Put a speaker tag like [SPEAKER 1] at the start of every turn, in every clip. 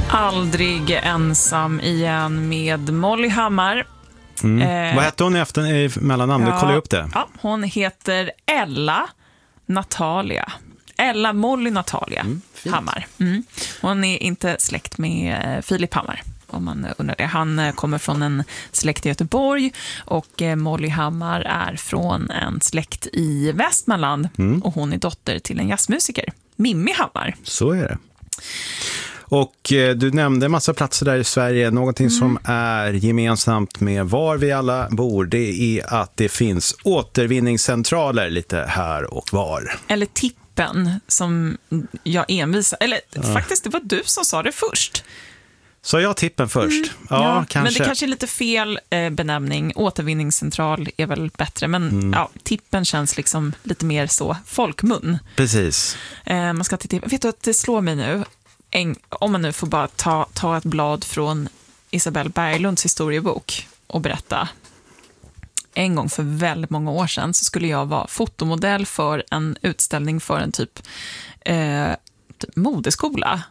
[SPEAKER 1] Aldrig ensam igen med Molly Hammar.
[SPEAKER 2] Vad hette hon i mellannamn? Du kollar upp det.
[SPEAKER 1] Ja, hon heter Ella Natalia. Ella Molly Natalia Hammar. Hon är inte släkt med Filip Hammar, om man undrar det. Han kommer från en släkt i Göteborg och Molly Hammar är från en släkt i Västmanland och hon är dotter till en jazzmusiker, Mimmi Hammar.
[SPEAKER 2] Så är det. Och du nämnde en massa platser där i Sverige. Någonting som är gemensamt med var vi alla bor, det är att det finns återvinningscentraler lite här och var.
[SPEAKER 1] Eller tippen som jag envisar. Eller faktiskt, det var du som sa det först.
[SPEAKER 2] Så jag tippen först? Ja, kanske.
[SPEAKER 1] Men det kanske är lite fel benämning. Återvinningscentral är väl bättre. Men tippen känns liksom lite mer så folkmun.
[SPEAKER 2] Precis.
[SPEAKER 1] Man ska titta. Vet du att det slår mig nu? Om man nu får bara ta ett blad från Isabelle Berglunds historiebok och berätta. En gång för väldigt många år sedan så skulle jag vara fotomodell för en utställning för en typ modeskola.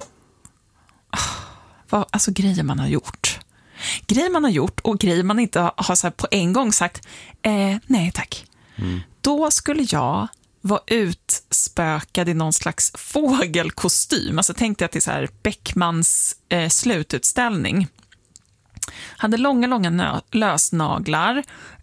[SPEAKER 1] Alltså grejer man har gjort. Grejer man har gjort och grejer man inte har så här på en gång sagt nej tack. Då skulle jag var utspökad i någon slags fågelkostym. Alltså tänkte jag till så här Beckmans slututställning. Hade långa lösnaglar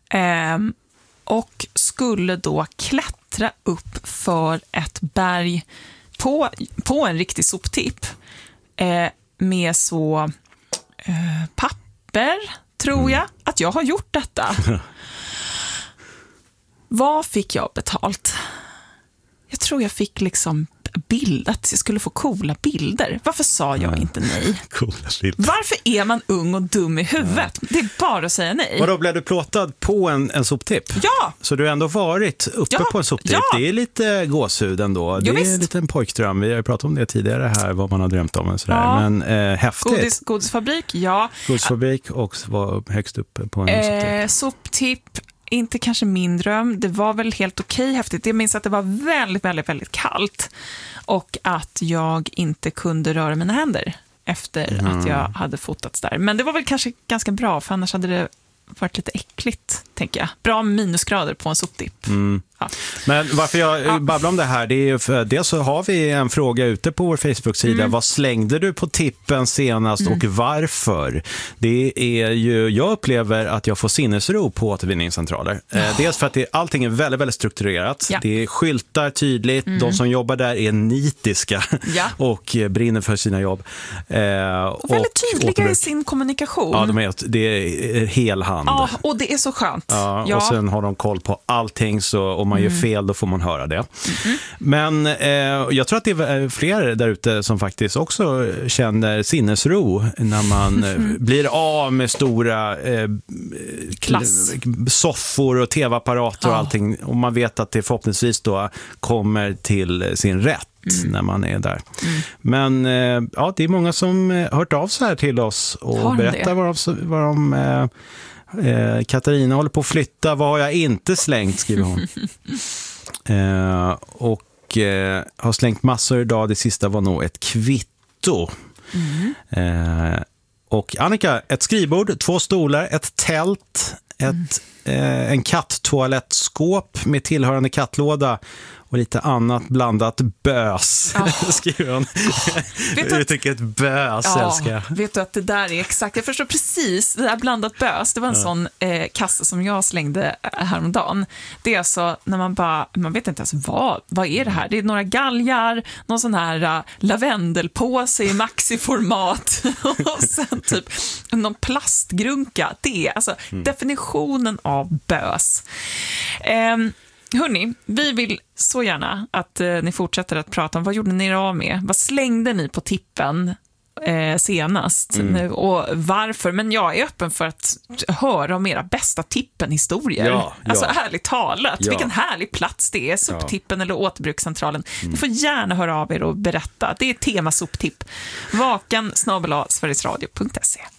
[SPEAKER 1] och skulle då klättra upp för ett berg på en riktig soptipp med så papper, tror jag, att jag har gjort detta. Vad fick jag betalt? Jag tror jag fick liksom att jag skulle få coola bilder. Varför sa jag inte nej?
[SPEAKER 2] Coola bilder.
[SPEAKER 1] Varför är man ung och dum i huvudet? Det är bara att säga nej.
[SPEAKER 2] Vadå, blev du plåtad på en soptipp?
[SPEAKER 1] Ja!
[SPEAKER 2] Så du har ändå varit uppe på en soptipp?
[SPEAKER 1] Ja.
[SPEAKER 2] Det är lite gåshud ändå. Det är en liten pojkdröm. Vi har pratat om det tidigare här, vad man har drömt om. Och sådär.
[SPEAKER 1] Ja.
[SPEAKER 2] Men häftigt.
[SPEAKER 1] Godisfabrik, ja.
[SPEAKER 2] Godisfabrik och var högst uppe på en soptipp.
[SPEAKER 1] Soptipp. Inte kanske min dröm. Det var väl helt okej häftigt. Jag minns att det var väldigt, väldigt, väldigt kallt. Och att jag inte kunde röra mina händer efter att jag hade fotats där. Men det var väl kanske ganska bra, för annars hade det varit lite äckligt, tänker jag. Bra minusgrader på en soptipp. Ja.
[SPEAKER 2] Men varför jag babblar om det här, det är ju för dels så har vi en fråga ute på vår Facebook-sida. Vad slängde du på tippen senast och varför? Det är ju, jag upplever att jag får sinnesro på återvinningscentraler. Dels för att allting är väldigt, väldigt strukturerat.
[SPEAKER 1] Ja.
[SPEAKER 2] Det är skyltar tydligt. De som jobbar där är nitiska och brinner för sina jobb.
[SPEAKER 1] Och väldigt tydliga i sin kommunikation.
[SPEAKER 2] Ja, det är hel hand.
[SPEAKER 1] Ja, och det är så skönt.
[SPEAKER 2] Ja. Och sen har de koll på allting, så om man gör fel då får man höra det. Men jag tror att det är fler där ute som faktiskt också känner sinnesro när man blir av med stora soffor och tv-apparater och allting. Och man vet att det förhoppningsvis då kommer till sin rätt när man är där. Men det är många som hört av sig här till oss och berättar vad de Katarina håller på att flytta. Vad har jag inte slängt, skriver hon. Och har slängt massor idag. Det sista var nog ett kvitto. Och Annika, ett skrivbord, 2 stolar, ett tält, en katttoalettskåp med tillhörande kattlåda och lite annat blandat bös, skriver hon. Jag tycker ett bös, älskar jag.
[SPEAKER 1] Vet du att det där är exakt, jag förstår precis, det där blandat bös, det var en sån kasse som jag slängde häromdagen. Det är alltså när man vet inte ens vad är det här? Det är några galgar, någon sån här lavendelpåse i maxiformat och sen typ någon plastgrunka. Det är alltså definitionen av bös. Hörrni, vi vill så gärna att ni fortsätter att prata om vad gjorde ni av med? Vad slängde ni på tippen senast nu, och varför? Men jag är öppen för att höra om era bästa tippenhistorier. Alltså ärligt talat, vilken härlig plats det är, soptippen eller återbrukscentralen. Ni får gärna höra av er och berätta. Det är tema soptipp. vakan@sverigesradio.se.